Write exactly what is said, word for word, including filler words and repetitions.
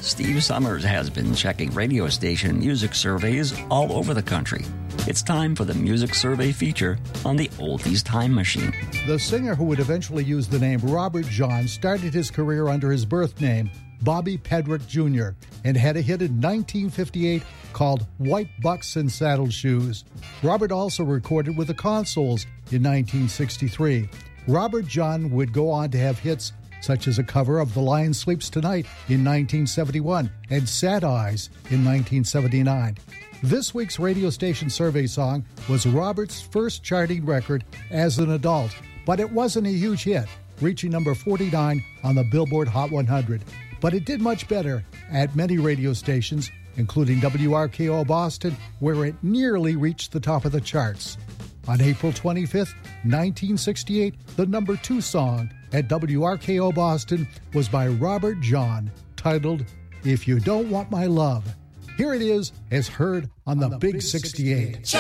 Steve Summers has been checking radio station music surveys all over the country. It's time for the music survey feature on the Oldies Time Machine. The singer who would eventually use the name Robert John started his career under his birth name, Bobby Pedrick Junior, and had a hit in nineteen fifty-eight called White Bucks and Saddle Shoes. Robert also recorded with the Consoles in nineteen sixty-three. Robert John would go on to have hits such as a cover of The Lion Sleeps Tonight in nineteen seventy-one and Sad Eyes in nineteen seventy-nine. This week's radio station survey song was Robert's first charting record as an adult, but it wasn't a huge hit, reaching number forty-nine on the Billboard Hot one hundred. But it did much better at many radio stations, including W R K O Boston, where it nearly reached the top of the charts. On April twenty-fifth, nineteen sixty-eight, the number two song at W R K O Boston was by Robert John, titled If You Don't Want My Love. Here it is, as heard on the, on the Big, Big sixty-eight. sixty-eight.